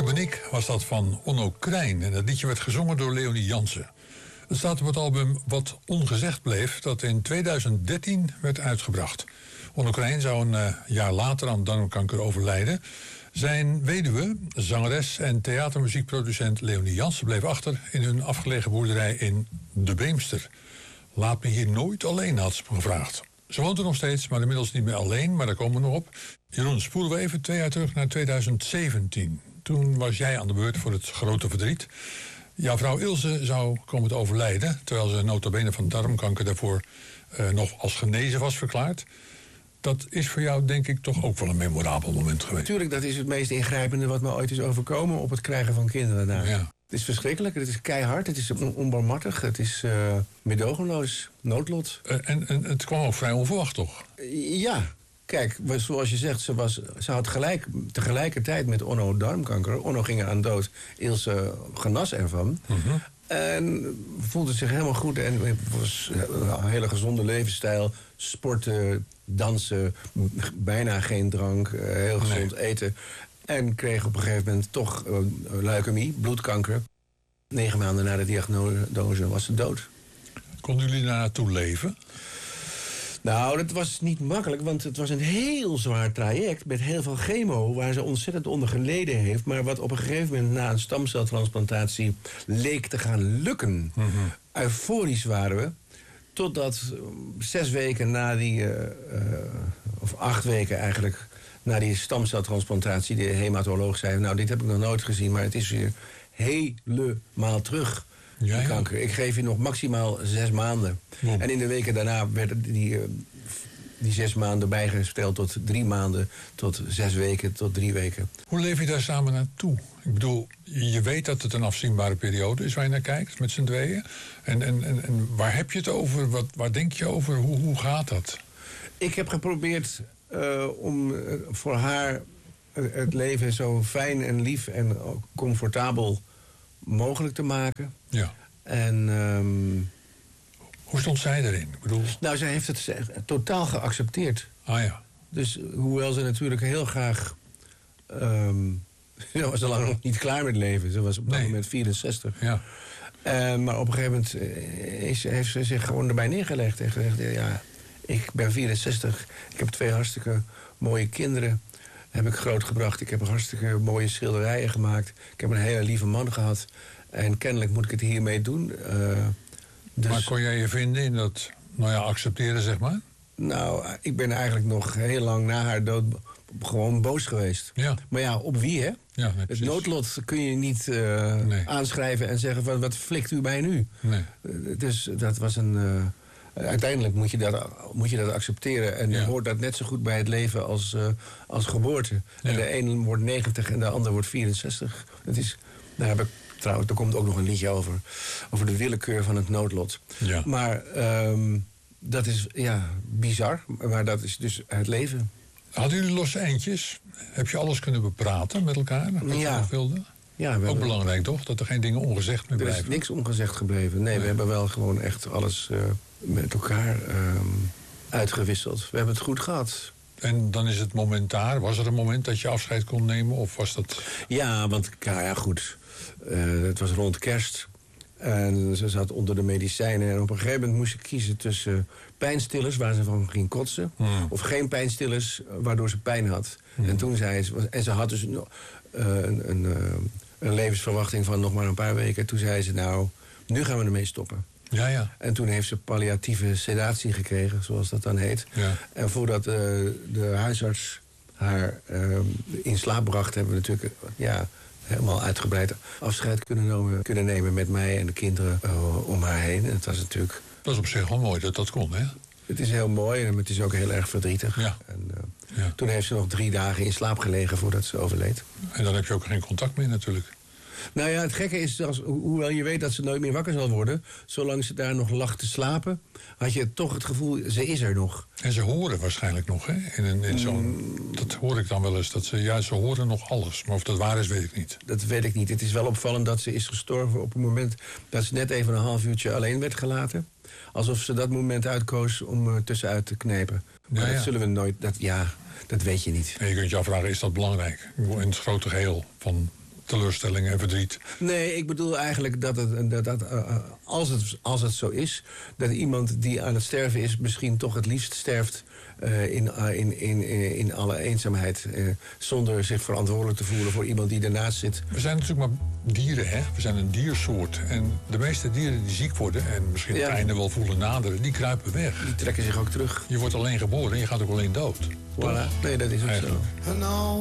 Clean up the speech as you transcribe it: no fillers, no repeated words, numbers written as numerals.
Dominique was dat van Onno Krijn. En dat liedje werd gezongen door Leonie Jansen. Het staat op het album Wat Ongezegd Bleef, dat in 2013 werd uitgebracht. Onno Krijn zou een jaar later aan darmkanker overlijden. Zijn weduwe, zangeres en theatermuziekproducent Leonie Jansen bleef achter in hun afgelegen boerderij in De Beemster. Laat me hier nooit alleen, had ze me gevraagd. Ze woont er nog steeds, maar inmiddels niet meer alleen, maar daar komen we nog op. Jeroen, spoelen we even 2 jaar terug naar 2017. Toen was jij aan de beurt voor het grote verdriet. Jouw vrouw Ilse zou komen te overlijden, terwijl ze nota bene van darmkanker daarvoor nog als genezen was verklaard. Dat is voor jou denk ik toch ook wel een memorabel moment geweest. Natuurlijk, dat is het meest ingrijpende wat me ooit is overkomen op het krijgen van kinderen. Nou, ja. Het is verschrikkelijk, het is keihard, het is onbarmhartig, het is meedogenloos, noodlot. En het kwam ook vrij onverwacht, toch? Ja, kijk, zoals je zegt, ze had tegelijkertijd met Onno darmkanker. Onno ging eraan dood, Ilse genas ervan. Mm-hmm. En voelde zich helemaal goed en het was een hele gezonde levensstijl. Sporten, dansen, bijna geen drank, heel gezond eten. En kreeg op een gegeven moment toch leukemie, bloedkanker. 9 maanden na de diagnose was ze dood. Konden jullie daar naartoe leven? Nou, dat was niet makkelijk, want het was een heel zwaar traject met heel veel chemo, waar ze ontzettend onder geleden heeft, maar wat op een gegeven moment na een stamceltransplantatie leek te gaan lukken. Mm-hmm. Euforisch waren we, totdat 6 weken na die, of 8 weken eigenlijk, na die stamceltransplantatie, de hematoloog zei, nou, dit heb ik nog nooit gezien, maar het is weer helemaal terug. Die kanker. Ik geef je nog maximaal 6 maanden. Wow. En in de weken daarna werden die 6 maanden bijgesteld tot 3 maanden, tot 6 weken, tot 3 weken. Hoe leef je daar samen naartoe? Ik bedoel, je weet dat het een afzienbare periode is waar je naar kijkt, met z'n tweeën. En waar heb je het over? Waar denk je over? Hoe gaat dat? Ik heb geprobeerd om voor haar het leven zo fijn en lief en comfortabel mogelijk te maken. Ja. En hoe stond zij erin? Ik bedoel... Nou, zij heeft het totaal geaccepteerd. Ah ja. Dus hoewel ze natuurlijk heel graag... ze was al lang nog niet klaar met leven. Ze was op dat moment 64. Ja. Maar op een gegeven moment heeft ze zich gewoon erbij neergelegd. En gezegd, ja, ik ben 64. Ik heb 2 hartstikke mooie kinderen. Heb ik grootgebracht. Ik heb hartstikke mooie schilderijen gemaakt. Ik heb een hele lieve man gehad. En kennelijk moet ik het hiermee doen. Dus... Maar kon jij je vinden in dat, accepteren, zeg maar? Nou, ik ben eigenlijk nog heel lang na haar dood gewoon boos geweest. Ja. Maar ja, op wie, hè? Ja, het noodlot kun je niet aanschrijven en zeggen, wat flikt u bij nu? Nee. Dus dat was een... uiteindelijk moet je dat accepteren. En je hoort dat net zo goed bij het leven als geboorte. En de ene wordt 90 en de ander wordt 64. Dat is... Daar heb ik trouwens, er komt ook nog een liedje over de willekeur van het noodlot. Ja. Maar dat is bizar, maar dat is dus het leven. Hadden jullie losse eindjes? Heb je alles kunnen bepraten met elkaar? Wat je nog wilde? Ja, ook belangrijk toch? Dat er geen dingen ongezegd meer blijven? Er is niks ongezegd gebleven. Nee, we hebben wel gewoon echt alles met elkaar uitgewisseld. We hebben het goed gehad. En dan is het momentaar. Was er een moment dat je afscheid kon nemen? Of was dat... Ja, want goed. Het was rond kerst. En ze zat onder de medicijnen. En op een gegeven moment moest ik kiezen tussen pijnstillers, waar ze van ging kotsen. Of geen pijnstillers, waardoor ze pijn had. En toen zei ze... En ze had dus een levensverwachting van nog maar een paar weken. Toen zei ze, nou, nu gaan we ermee stoppen. Ja. En toen heeft ze palliatieve sedatie gekregen, zoals dat dan heet. Ja. En voordat de huisarts haar in slaap bracht, hebben we natuurlijk helemaal uitgebreid afscheid kunnen nemen met mij en de kinderen om haar heen. En het was natuurlijk... Dat is op zich wel mooi dat dat kon, hè? Het is heel mooi en het is ook heel erg verdrietig. Ja. En, toen heeft ze nog 3 dagen in slaap gelegen voordat ze overleed. En dan heb je ook geen contact meer natuurlijk. Nou ja, het gekke is, hoewel je weet dat ze nooit meer wakker zal worden, zolang ze daar nog lag te slapen, had je toch het gevoel, ze is er nog. En ze horen waarschijnlijk nog, hè? In zo'n, dat hoor ik dan wel eens, ze horen nog alles. Maar of dat waar is, weet ik niet. Dat weet ik niet. Het is wel opvallend dat ze is gestorven op het moment dat ze net even een half uurtje alleen werd gelaten. Alsof ze dat moment uitkoos om tussenuit te knijpen. Maar dat zullen we nooit, dat weet je niet. En je kunt je afvragen, is dat belangrijk? In het grote geheel van teleurstelling en verdriet. Nee, ik bedoel eigenlijk dat als het zo is, dat iemand die aan het sterven is misschien toch het liefst sterft in alle eenzaamheid, zonder zich verantwoordelijk te voelen voor iemand die ernaast zit. We zijn natuurlijk maar dieren, hè? We zijn een diersoort. En de meeste dieren die ziek worden en misschien het einde wel voelen naderen, die kruipen weg. Die trekken zich ook terug. Je wordt alleen geboren en je gaat ook alleen dood. Voilà. Nee, dat is ook Eigenlijk. zo.